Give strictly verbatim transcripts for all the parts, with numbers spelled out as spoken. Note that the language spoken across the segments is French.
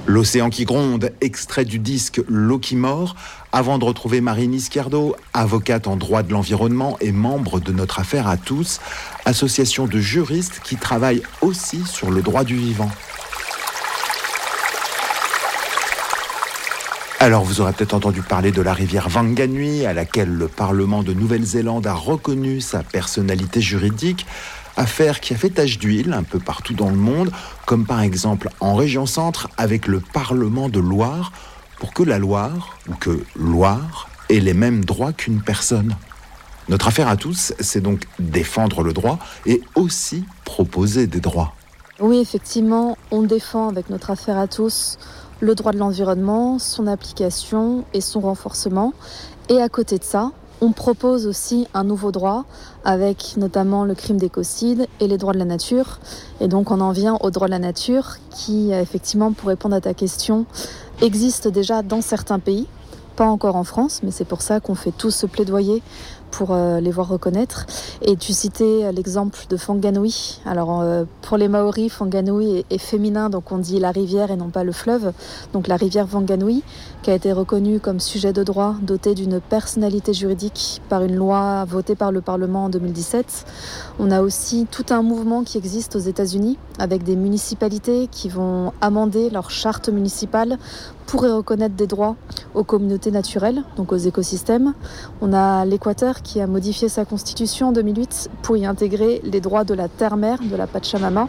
L'océan qui gronde, extrait du disque L'eau qui mord, avant de retrouver Marine Izquierdo, avocate en droit de l'environnement et membre de Notre Affaire à tous, association de juristes qui travaillent aussi sur le droit du vivant. Alors vous aurez peut-être entendu parler de la rivière Whanganui, à laquelle le Parlement de Nouvelle-Zélande a reconnu sa personnalité juridique, affaire qui a fait tache d'huile un peu partout dans le monde, comme par exemple en région centre avec le Parlement de Loire, pour que la Loire, ou que Loire, ait les mêmes droits qu'une personne. Notre affaire à tous, c'est donc défendre le droit et aussi proposer des droits. Oui, effectivement, on défend avec notre affaire à tous le droit de l'environnement, son application et son renforcement. Et à côté de ça, on propose aussi un nouveau droit avec notamment le crime d'écocide et les droits de la nature. Et donc on en vient au droit de la nature qui, effectivement, pour répondre à ta question, existe déjà dans certains pays, pas encore en France, mais c'est pour ça qu'on fait tout ce plaidoyer pour euh, les voir reconnaître. Et tu citais l'exemple de Whanganui. Alors euh, pour les Maoris, Whanganui est, est féminin, donc on dit la rivière et non pas le fleuve. Donc la rivière Whanganui, qui a été reconnue comme sujet de droit, dotée d'une personnalité juridique par une loi votée par le Parlement en deux mille dix-sept. On a aussi tout un mouvement qui existe aux États-Unis, avec des municipalités qui vont amender leur charte municipale pour y reconnaître des droits aux communautés naturelles, donc aux écosystèmes. On a l'Équateur qui a modifié sa constitution en deux mille huit pour y intégrer les droits de la terre-mère, de la Pachamama.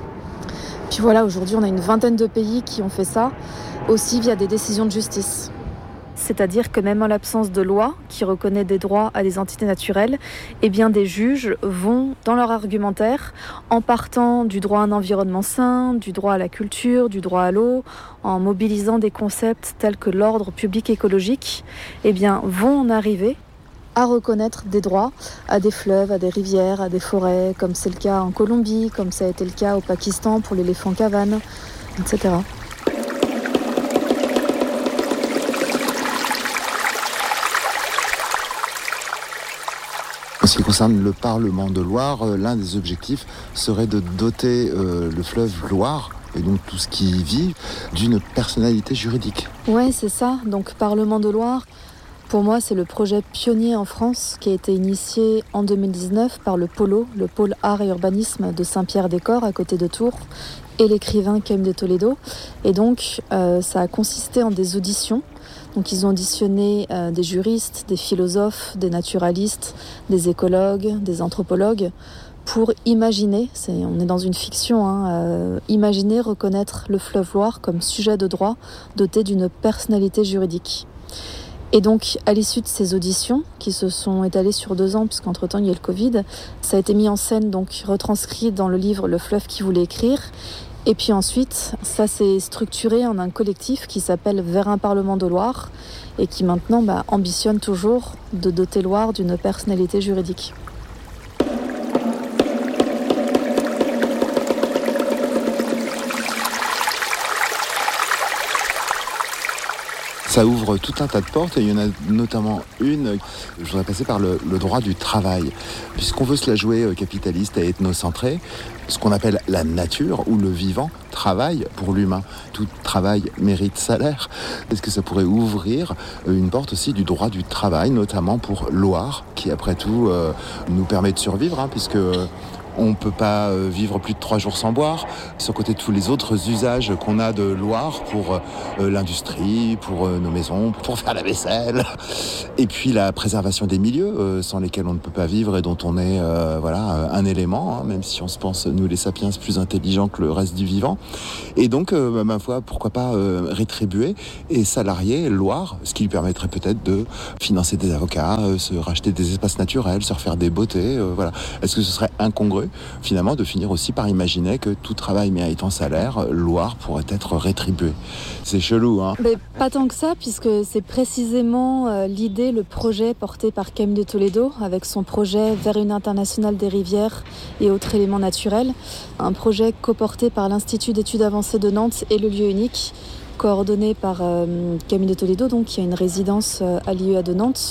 Puis voilà, aujourd'hui on a une vingtaine de pays qui ont fait ça, aussi via des décisions de justice. C'est-à-dire que même en l'absence de loi qui reconnaît des droits à des entités naturelles, eh bien des juges vont, dans leur argumentaire, en partant du droit à un environnement sain, du droit à la culture, du droit à l'eau, en mobilisant des concepts tels que l'ordre public écologique, eh bien vont en arriver à reconnaître des droits à des fleuves, à des rivières, à des forêts, comme c'est le cas en Colombie, comme ça a été le cas au Pakistan pour l'éléphant cavane, et cetera. En ce qui concerne le Parlement de Loire, l'un des objectifs serait de doter euh, le fleuve Loire, et donc tout ce qui y vit, d'une personnalité juridique. Ouais, c'est ça. Donc Parlement de Loire, pour moi, c'est le projet pionnier en France qui a été initié en deux mille dix-neuf par le Polo, le pôle art et urbanisme de Saint-Pierre-des-Corps, à côté de Tours, et l'écrivain Caïm de Toledo. Et donc, euh, ça a consisté en des auditions. Donc ils ont auditionné euh, des juristes, des philosophes, des naturalistes, des écologues, des anthropologues pour imaginer, c'est, on est dans une fiction, hein, euh, imaginer reconnaître le fleuve Loire comme sujet de droit doté d'une personnalité juridique. Et donc, à l'issue de ces auditions, qui se sont étalées sur deux ans, puisqu'entre-temps il y a eu le Covid, ça a été mis en scène, donc retranscrit dans le livre Le fleuve qui voulait écrire. Et puis ensuite, ça s'est structuré en un collectif qui s'appelle Vers un Parlement de Loire et qui maintenant bah, ambitionne toujours de doter Loire d'une personnalité juridique. Ça ouvre tout un tas de portes et il y en a notamment une, je voudrais passer par le, le droit du travail. Puisqu'on veut se la jouer capitaliste et ethnocentrée, ce qu'on appelle la nature ou le vivant travaille pour l'humain. Tout travail mérite salaire. Est-ce que ça pourrait ouvrir une porte aussi du droit du travail, notamment pour Loire, qui après tout euh, nous permet de survivre, hein, puisque... Euh, on ne peut pas vivre plus de trois jours sans boire, sur côté de tous les autres usages qu'on a de Loire pour euh, l'industrie, pour euh, nos maisons, pour faire la vaisselle. Et puis la préservation des milieux, euh, sans lesquels on ne peut pas vivre et dont on est euh, voilà, un élément, hein, même si on se pense, nous les sapiens, plus intelligents que le reste du vivant. Et donc, euh, ma foi, pourquoi pas euh, rétribuer et salarier Loire, ce qui lui permettrait peut-être de financer des avocats, euh, se racheter des espaces naturels, se refaire des beautés. Euh, voilà. Est-ce que ce serait incongru finalement de finir aussi par imaginer que tout travail méritant salaire, Loire pourrait être rétribué? C'est chelou, hein? Mais pas tant que ça, puisque c'est précisément euh, l'idée, le projet porté par Caïm de Toledo, avec son projet Vers une internationale des rivières et autres éléments naturels, un projet coporté par l'Institut d'études avancées de Nantes et le lieu unique, coordonné par euh, Caïm de Toledo, donc, qui a une résidence euh, à l'I E A de Nantes.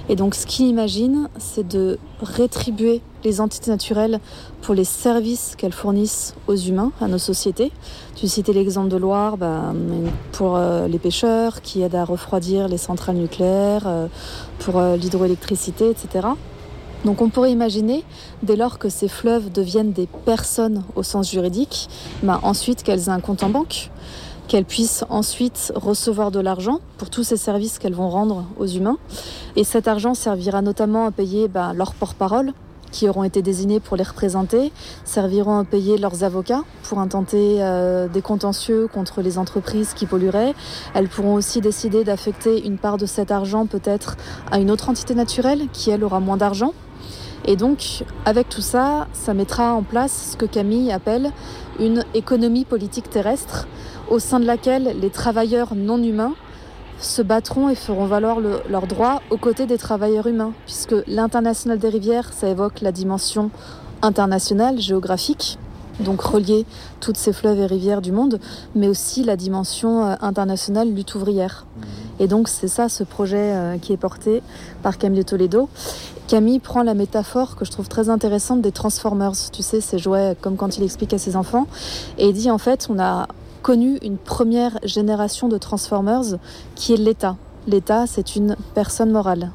Et donc ce qu'il imagine, c'est de rétribuer les entités naturelles pour les services qu'elles fournissent aux humains, à nos sociétés. Tu citais l'exemple de Loire, bah, pour euh, les pêcheurs qui aident à refroidir les centrales nucléaires, euh, pour euh, l'hydroélectricité, et cetera. Donc on pourrait imaginer, dès lors que ces fleuves deviennent des personnes au sens juridique, bah, ensuite qu'elles aient un compte en banque, qu'elles puissent ensuite recevoir de l'argent pour tous ces services qu'elles vont rendre aux humains. Et cet argent servira notamment à payer bah, leurs porte-parole, qui auront été désignés pour les représenter, serviront à payer leurs avocats pour intenter euh, des contentieux contre les entreprises qui pollueraient. Elles pourront aussi décider d'affecter une part de cet argent peut-être à une autre entité naturelle qui, elle, aura moins d'argent. Et donc, avec tout ça, ça mettra en place ce que Camille appelle une économie politique terrestre, au sein de laquelle les travailleurs non humains se battront et feront valoir le, leurs droits aux côtés des travailleurs humains, puisque l'international des rivières, ça évoque la dimension internationale, géographique, donc relier toutes ces fleuves et rivières du monde, mais aussi la dimension euh, internationale lutte ouvrière. Et donc c'est ça ce projet euh, qui est porté par Camille de Toledo. Camille prend la métaphore que je trouve très intéressante des Transformers, tu sais, ces jouets comme quand il explique à ses enfants, et il dit en fait on a connu une première génération de Transformers qui est l'État. L'État, c'est une personne morale.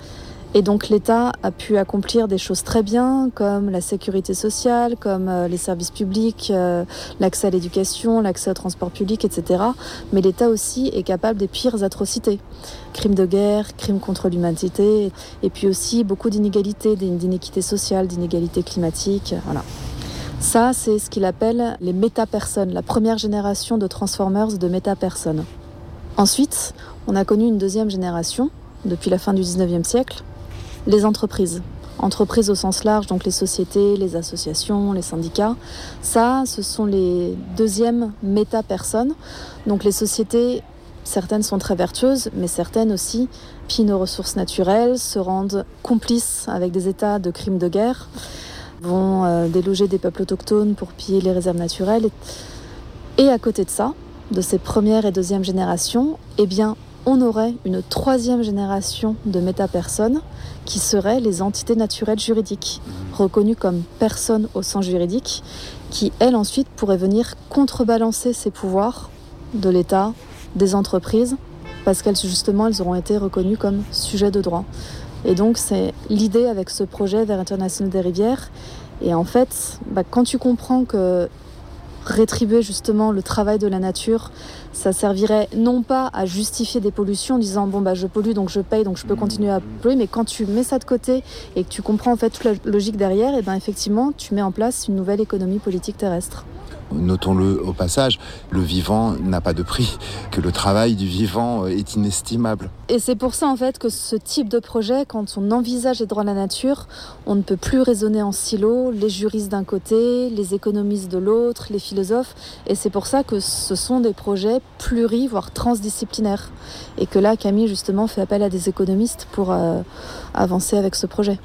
Et donc l'État a pu accomplir des choses très bien, comme la sécurité sociale, comme euh, les services publics, euh, l'accès à l'éducation, l'accès au transport public, et cetera. Mais l'État aussi est capable des pires atrocités. Crimes de guerre, crimes contre l'humanité, et puis aussi beaucoup d'inégalités, d'inéquité sociale, d'inégalités climatiques, voilà. Ça, c'est ce qu'il appelle les méta-personnes, la première génération de Transformers de méta-personnes. Ensuite, on a connu une deuxième génération, depuis la fin du dix-neuvième siècle, les entreprises. Entreprises au sens large, donc les sociétés, les associations, les syndicats. Ça, ce sont les deuxièmes méta-personnes. Donc les sociétés, certaines sont très vertueuses, mais certaines aussi pillent nos ressources naturelles, se rendent complices avec des états de crimes de guerre, vont euh, déloger des peuples autochtones pour piller les réserves naturelles. Et à côté de ça, de ces premières et deuxième générations, eh bien, on aurait une troisième génération de méta-personnes qui seraient les entités naturelles juridiques, reconnues comme personnes au sens juridique, qui, elles, ensuite, pourraient venir contrebalancer ces pouvoirs de l'État, des entreprises, parce qu'elles, justement, elles auront été reconnues comme sujets de droit. Et donc, c'est l'idée avec ce projet Vers International des rivières. Et en fait, bah, quand tu comprends que rétribuer justement le travail de la nature, ça servirait non pas à justifier des pollutions en disant bon bah je pollue donc je paye donc je peux continuer à polluer, mais quand tu mets ça de côté et que tu comprends en fait toute la logique derrière, et ben effectivement tu mets en place une nouvelle économie politique terrestre. Notons-le au passage, le vivant n'a pas de prix, que le travail du vivant est inestimable. Et c'est pour ça en fait que ce type de projet, quand on envisage les droits de la nature, on ne peut plus raisonner en silo, les juristes d'un côté, les économistes de l'autre, les philosophes, et c'est pour ça que ce sont des projets pluri, voire transdisciplinaires. Et que là, Camille justement fait appel à des économistes pour euh, avancer avec ce projet.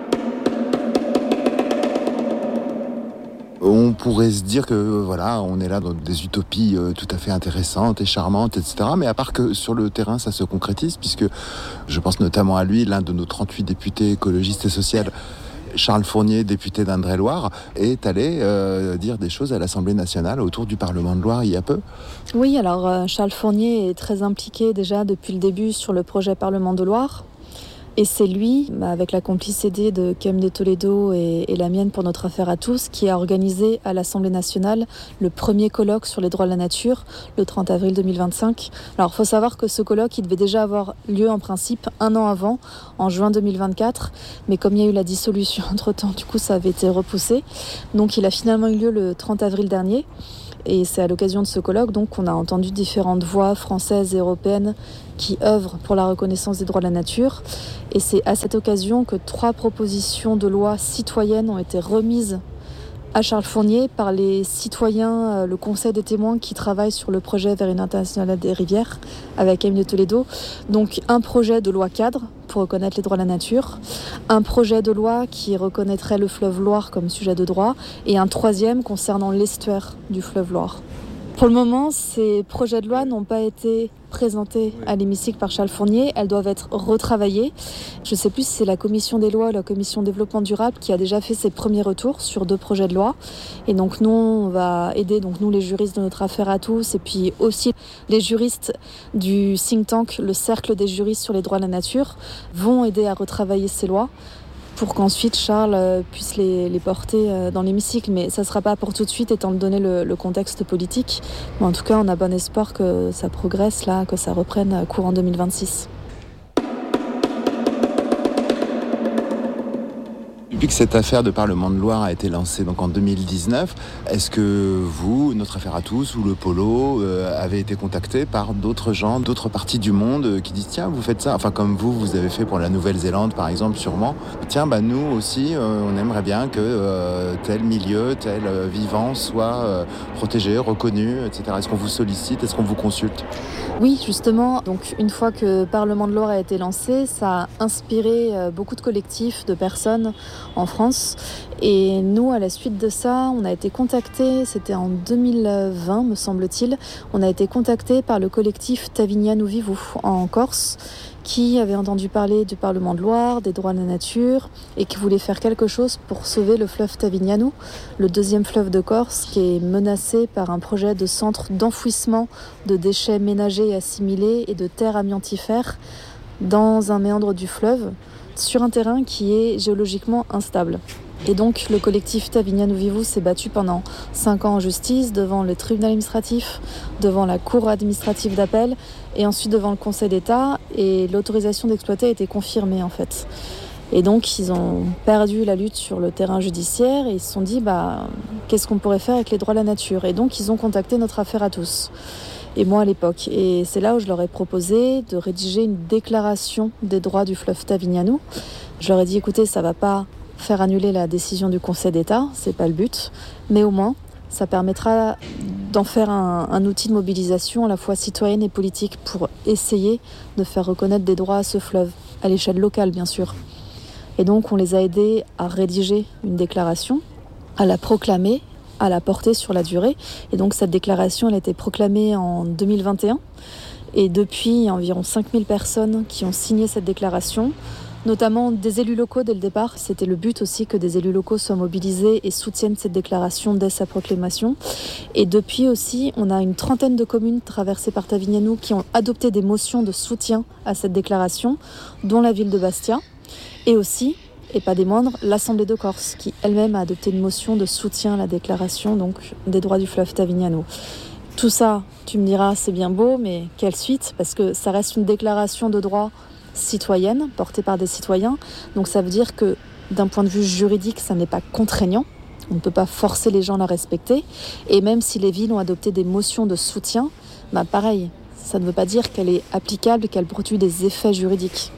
On pourrait se dire que voilà, on est là dans des utopies euh, tout à fait intéressantes et charmantes, et cetera. Mais à part que sur le terrain, ça se concrétise, puisque je pense notamment à lui, l'un de nos trente-huit députés écologistes et sociaux, Charles Fournier, député d'Indre-et-Loire, est allé euh, dire des choses à l'Assemblée nationale autour du Parlement de Loire il y a peu. Oui, alors euh, Charles Fournier est très impliqué déjà depuis le début sur le projet Parlement de Loire. Et c'est lui, avec la complicité de Camille de Toledo et, et la mienne pour notre affaire à tous, qui a organisé à l'Assemblée nationale le premier colloque sur les droits de la nature, le trente avril deux mille vingt-cinq. Alors il faut savoir que ce colloque, il devait déjà avoir lieu en principe un an avant, en juin deux mille vingt-quatre, mais comme il y a eu la dissolution entre-temps, du coup ça avait été repoussé. Donc il a finalement eu lieu le trente avril dernier. Et c'est à l'occasion de ce colloque donc, qu'on a entendu différentes voix françaises et européennes qui œuvrent pour la reconnaissance des droits de la nature. Et c'est à cette occasion que trois propositions de loi citoyennes ont été remises à Charles Fournier par les citoyens, le Conseil des témoins qui travaillent sur le projet Vers une internationale des rivières avec Camille de Toledo. Donc un projet de loi cadre pour reconnaître les droits de la nature, un projet de loi qui reconnaîtrait le fleuve Loire comme sujet de droit et un troisième concernant l'estuaire du fleuve Loire. Pour le moment, ces projets de loi n'ont pas été présentés à l'hémicycle par Charles Fournier. Elles doivent être retravaillées. Je ne sais plus si c'est la commission des lois ou la commission développement durable qui a déjà fait ses premiers retours sur deux projets de loi. Et donc nous, on va aider, donc nous les juristes de notre affaire à tous, et puis aussi les juristes du think tank, le cercle des juristes sur les droits de la nature, vont aider à retravailler ces lois, pour qu'ensuite Charles puisse les, les porter dans l'hémicycle. Mais ça ne sera pas pour tout de suite, étant donné le, le contexte politique. Mais en tout cas, on a bon espoir que ça progresse, là, que ça reprenne courant deux mille vingt-six. Depuis que cette affaire de Parlement de Loire a été lancée donc en deux mille dix-neuf, est-ce que vous, notre affaire à tous, ou le Polo, euh, avez été contactés par d'autres gens, d'autres parties du monde euh, qui disent « Tiens, vous faites ça ?» Enfin, comme vous, vous avez fait pour la Nouvelle-Zélande, par exemple, sûrement. « Tiens, bah, nous aussi, euh, on aimerait bien que euh, tel milieu, tel euh, vivant soit euh, protégé, reconnu, et cetera » Est-ce qu'on vous sollicite? Est-ce qu'on vous consulte? Oui, justement. Donc, une fois que Parlement de Loire a été lancé, ça a inspiré euh, beaucoup de collectifs, de personnes en France. Et nous, à la suite de ça, on a été contactés, c'était en deux mille vingt, me semble-t-il, on a été contactés par le collectif Tavinia Nous Vivons en Corse, qui avait entendu parler du Parlement de Loire, des droits de la nature, et qui voulait faire quelque chose pour sauver le fleuve Tavignano, le deuxième fleuve de Corse, qui est menacé par un projet de centre d'enfouissement de déchets ménagers et assimilés et de terres amiantifères dans un méandre du fleuve, sur un terrain qui est géologiquement instable. Et donc le collectif Tavinia Nous Vivons s'est battu pendant cinq ans en justice, devant le tribunal administratif, devant la cour administrative d'appel et ensuite devant le Conseil d'État, et l'autorisation d'exploiter a été confirmée en fait. Et donc ils ont perdu la lutte sur le terrain judiciaire et ils se sont dit bah, qu'est-ce qu'on pourrait faire avec les droits de la nature, et donc ils ont contacté notre affaire à tous. Et moi à l'époque. Et c'est là où je leur ai proposé de rédiger une déclaration des droits du fleuve Tavignano. Je leur ai dit écoutez, ça va pas faire annuler la décision du Conseil d'État, c'est pas le but, mais au moins ça permettra d'en faire un, un outil de mobilisation à la fois citoyenne et politique pour essayer de faire reconnaître des droits à ce fleuve, à l'échelle locale bien sûr. Et donc on les a aidés à rédiger une déclaration, à la proclamer, à la porter sur la durée. Et donc cette déclaration, elle a été proclamée en deux mille vingt et un. Et depuis, il y a environ cinq mille personnes qui ont signé cette déclaration, notamment des élus locaux dès le départ. C'était le but aussi que des élus locaux soient mobilisés et soutiennent cette déclaration dès sa proclamation. Et depuis aussi, on a une trentaine de communes traversées par Tavignano qui ont adopté des motions de soutien à cette déclaration, dont la ville de Bastia. Et aussi, et pas des moindres, l'Assemblée de Corse, qui elle-même a adopté une motion de soutien à la déclaration donc, des droits du fleuve Tavignano. Tout ça, tu me diras, c'est bien beau, mais quelle suite? Parce que ça reste une déclaration de droit citoyenne, portée par des citoyens. Donc ça veut dire que d'un point de vue juridique, ça n'est pas contraignant. On ne peut pas forcer les gens à la respecter. Et même si les villes ont adopté des motions de soutien, bah pareil, ça ne veut pas dire qu'elle est applicable et qu'elle produit des effets juridiques.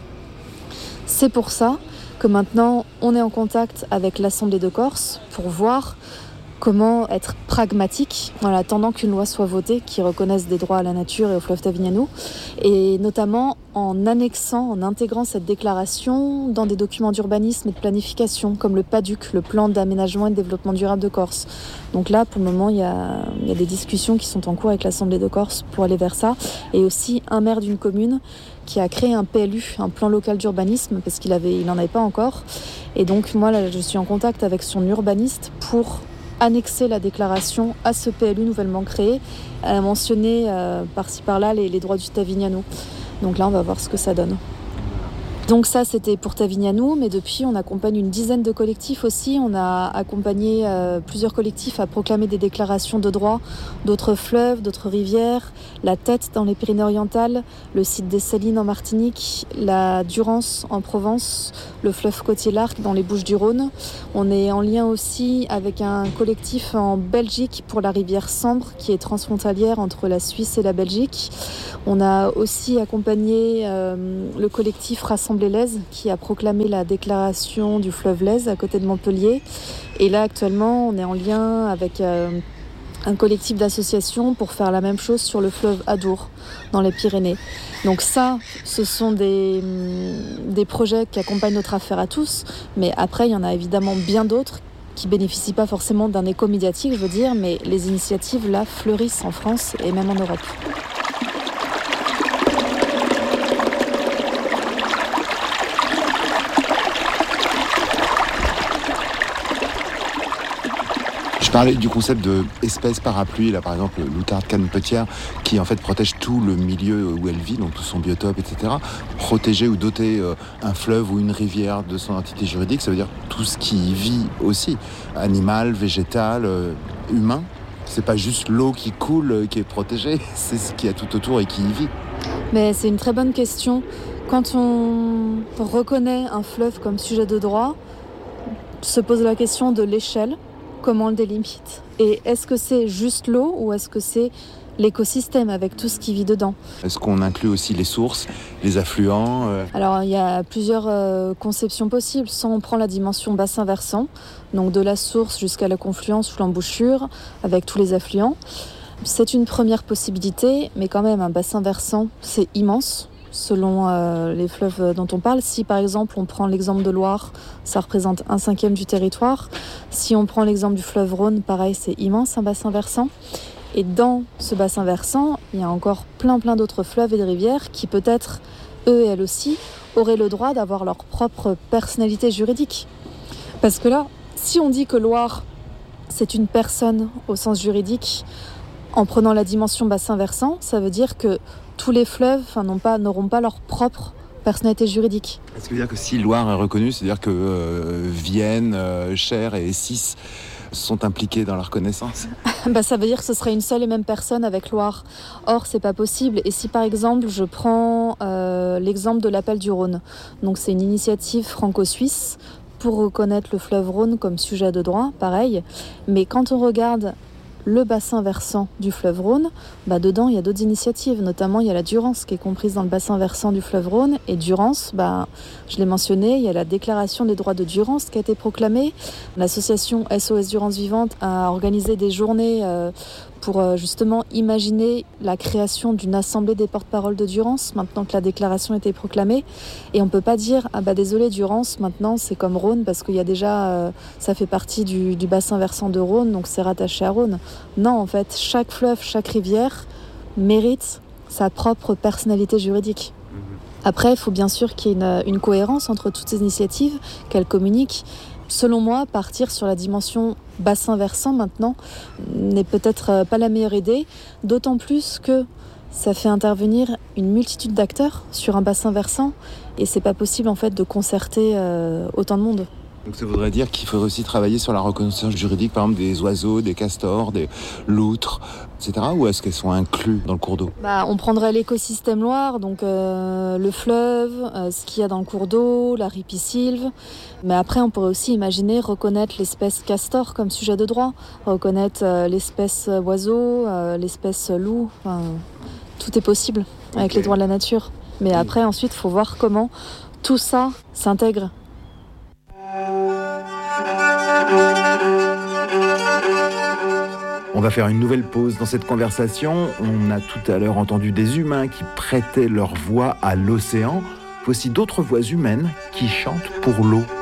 C'est pour ça que maintenant, on est en contact avec l'Assemblée de Corse pour voir comment être pragmatique en attendant qu'une loi soit votée qui reconnaisse des droits à la nature et au fleuve Tavignano, et notamment en annexant, en intégrant cette déclaration dans des documents d'urbanisme et de planification, comme le PADUC, le plan d'aménagement et de développement durable de Corse. Donc là, pour le moment, il y a, il y a des discussions qui sont en cours avec l'Assemblée de Corse pour aller vers ça, et aussi un maire d'une commune qui a créé un P L U, un plan local d'urbanisme, parce qu'il avait, il n'en avait pas encore. Et donc moi, là, je suis en contact avec son urbaniste pour annexer la déclaration à ce P L U nouvellement créé, à mentionner euh, par-ci par-là les, les droits du Tavignano. Donc là, on va voir ce que ça donne. Donc ça, c'était pour Tavignano, mais depuis, on accompagne une dizaine de collectifs aussi. On a accompagné euh, plusieurs collectifs à proclamer des déclarations de droits d'autres fleuves, d'autres rivières, la Tête dans les Pyrénées-Orientales, le site des Salines en Martinique, la Durance en Provence, le fleuve côtier l'Arc dans les Bouches-du-Rhône. On est en lien aussi avec un collectif en Belgique pour la rivière Sambre, qui est transfrontalière entre la Suisse et la Belgique. On a aussi accompagné euh, le collectif Rassemblée l'Aise qui a proclamé la déclaration du fleuve Lèze à côté de Montpellier. Et là, actuellement, on est en lien avec euh, un collectif d'associations pour faire la même chose sur le fleuve Adour, dans les Pyrénées. Donc ça, ce sont des, des projets qui accompagnent notre affaire à tous. Mais après, il y en a évidemment bien d'autres qui ne bénéficient pas forcément d'un écho médiatique, je veux dire, mais les initiatives là fleurissent en France et même en Europe. Je parlais du concept d'espèce parapluie, là par exemple l'outarde canepetière, qui en fait protège tout le milieu où elle vit, donc tout son biotope, et cetera. Protéger ou doter euh, un fleuve ou une rivière de son entité juridique, ça veut dire tout ce qui y vit aussi, animal, végétal, euh, humain. C'est pas juste l'eau qui coule euh, qui est protégée, c'est ce qu'il y a tout autour et qui y vit. Mais c'est une très bonne question. Quand on reconnaît un fleuve comme sujet de droit, se pose la question de l'échelle. Comment on le délimite ? Et est-ce que c'est juste l'eau ou est-ce que c'est l'écosystème avec tout ce qui vit dedans ? Est-ce qu'on inclut aussi les sources, les affluents euh... Alors il y a plusieurs euh, conceptions possibles. Soit on prend la dimension bassin versant, donc de la source jusqu'à la confluence ou l'embouchure avec tous les affluents. C'est une première possibilité, mais quand même un bassin versant c'est immense. Selon euh, les fleuves dont on parle. Si par exemple on prend l'exemple de Loire, ça représente un cinquième du territoire. Si on prend l'exemple du fleuve Rhône, pareil, c'est immense, un bassin versant. Et dans ce bassin versant, il y a encore plein plein d'autres fleuves et de rivières qui peut-être, eux et elles aussi, auraient le droit d'avoir leur propre personnalité juridique. Parce que là, si on dit que Loire, c'est une personne au sens juridique, en prenant la dimension bassin versant, ça veut dire que tous les fleuves enfin, n'ont pas, n'auront pas leur propre personnalité juridique. Est-ce que ça veut dire que si Loire est reconnue, c'est-à-dire que euh, Vienne, euh, Cher et Sis sont impliqués dans la reconnaissance ? bah, Ça veut dire que ce serait une seule et même personne avec Loire. Or, c'est pas possible. Et si par exemple, je prends euh, l'exemple de l'appel du Rhône, donc c'est une initiative franco-suisse pour reconnaître le fleuve Rhône comme sujet de droit, pareil. Mais quand on regarde le bassin versant du fleuve Rhône, bah dedans il y a d'autres initiatives, notamment il y a la Durance qui est comprise dans le bassin versant du fleuve Rhône, et Durance, bah, je l'ai mentionné, il y a la déclaration des droits de Durance qui a été proclamée. L'association S O S Durance Vivante a organisé des journées euh, pour euh, justement imaginer la création d'une assemblée des porte-paroles de Durance, maintenant que la déclaration a été proclamée. Et on ne peut pas dire « Ah bah désolé Durance, maintenant c'est comme Rhône, parce qu'il y a déjà, euh, ça fait partie du, du bassin versant de Rhône, donc c'est rattaché à Rhône ». Non, en fait, chaque fleuve, chaque rivière mérite sa propre personnalité juridique. Après, il faut bien sûr qu'il y ait une, une cohérence entre toutes ces initiatives, qu'elles communiquent. Selon moi, partir sur la dimension bassin versant maintenant n'est peut-être pas la meilleure idée, d'autant plus que ça fait intervenir une multitude d'acteurs sur un bassin versant et c'est pas possible en fait de concerter euh, autant de monde. Donc ça voudrait dire qu'il faudrait aussi travailler sur la reconnaissance juridique, par exemple des oiseaux, des castors, des loutres, et cetera. Ou est-ce qu'elles sont incluses dans le cours d'eau ? Bah, on prendrait l'écosystème Loire, donc euh, le fleuve, euh, ce qu'il y a dans le cours d'eau, la ripisylve. Mais après, on pourrait aussi imaginer reconnaître l'espèce castor comme sujet de droit, reconnaître euh, l'espèce oiseau, euh, l'espèce loup. Enfin, tout est possible avec okay. les droits de la nature. Mais oui. Après, ensuite, il faut voir comment tout ça s'intègre. On va faire une nouvelle pause dans cette conversation. On a tout à l'heure entendu des humains qui prêtaient leur voix à l'océan. Voici d'autres voix humaines qui chantent pour l'eau.